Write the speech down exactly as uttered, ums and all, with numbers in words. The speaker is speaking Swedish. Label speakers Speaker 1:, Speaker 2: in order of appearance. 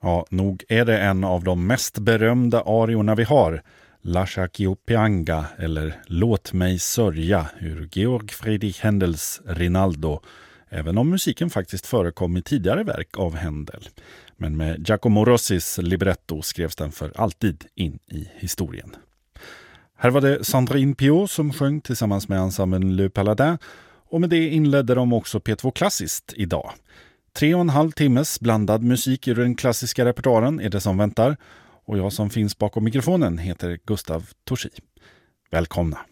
Speaker 1: Ja, nog är det en av de mest berömda ariorna vi har. Lascia ch'io pianga eller Låt mig sörja ur Georg Friedrich Händels Rinaldo. Även om musiken faktiskt förekom i tidigare verk av Händel. Men med Giacomo Rossis libretto skrevs den för alltid in i historien. Här var det Sandrine Piot som sjöng tillsammans med ensemblen Le Paladin. Och med det inledde de också P två Klassiskt idag. Tre och en halv timmes blandad musik ur den klassiska repertoaren är det som väntar. Och jag som finns bakom mikrofonen heter Gustav Torsi. Välkomna!